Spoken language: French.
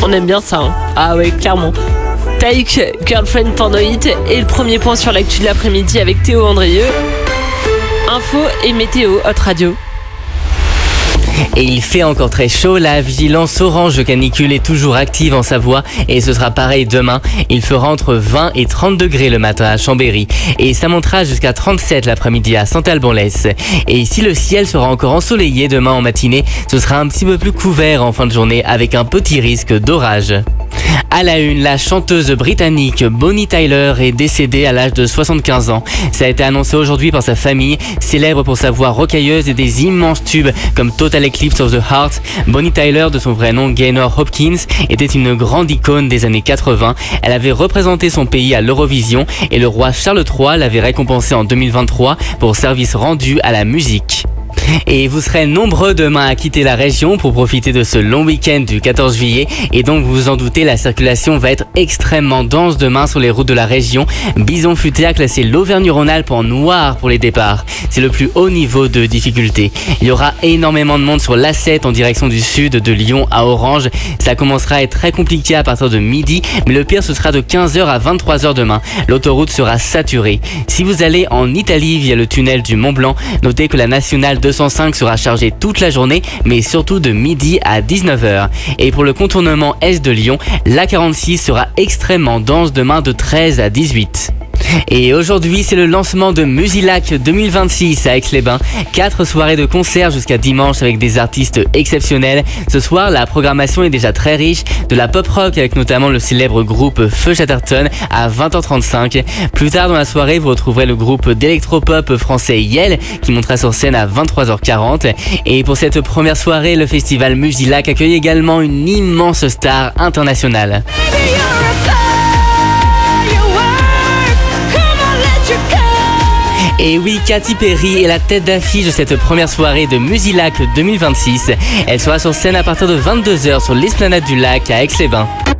On aime bien ça. Hein. Ah ouais, clairement. Take, Girlfriend Pornoïde et le premier point sur l'actu de l'après-midi avec Théo Andrieux. Info et météo, Hot Radio. Et il fait encore très chaud, la vigilance orange canicule est toujours active en Savoie et ce sera pareil demain. Il fera entre 20 et 30 degrés le matin à Chambéry et ça montera jusqu'à 37 l'après-midi à Saint-Alban-l'Hesse. Et si le ciel sera encore ensoleillé demain en matinée, ce sera un petit peu plus couvert en fin de journée avec un petit risque d'orage. À la une, la chanteuse britannique Bonnie Tyler est décédée à l'âge de 75 ans. Ça a été annoncé aujourd'hui par sa famille, célèbre pour sa voix rocailleuse et des immenses tubes comme Total Eclipse of the Heart. Bonnie Tyler, de son vrai nom Gaynor Hopkins, était une grande icône des années 80. Elle avait représenté son pays à l'Eurovision et le roi Charles III l'avait récompensée en 2023 pour service rendu à la musique. Et vous serez nombreux demain à quitter la région pour profiter de ce long week-end du 14 juillet. Et donc vous vous en doutez, la circulation va être extrêmement dense demain sur les routes de la région. Bison Futé a classé l'Auvergne-Rhône-Alpes en noir pour les départs. C'est le plus haut niveau de difficulté. Il y aura énormément de monde sur l'A7 en direction du sud, de Lyon à Orange. Ça commencera à être très compliqué à partir de midi, mais le pire ce sera de 15h à 23h demain. L'autoroute sera saturée. Si vous allez en Italie via le tunnel du Mont-Blanc, notez que la nationale 205 sera chargée toute la journée, mais surtout de midi à 19h. Et pour le contournement est de Lyon, l'A46 sera extrêmement dense demain de 13 à 18. Et aujourd'hui, c'est le lancement de Musilac 2026 à Aix-les-Bains. 4 soirées de concerts jusqu'à dimanche avec des artistes exceptionnels. Ce soir, la programmation est déjà très riche. De la pop rock avec notamment le célèbre groupe Feu Chatterton à 20h35. Plus tard dans la soirée, vous retrouverez le groupe d'électropop français Yel qui montera sur scène à 23h40. Et pour cette première soirée, le festival Musilac accueille également une immense star internationale. Et oui, Katy Perry est la tête d'affiche de cette première soirée de Musilac 2026. Elle sera sur scène à partir de 22h sur l'esplanade du lac à Aix-les-Bains.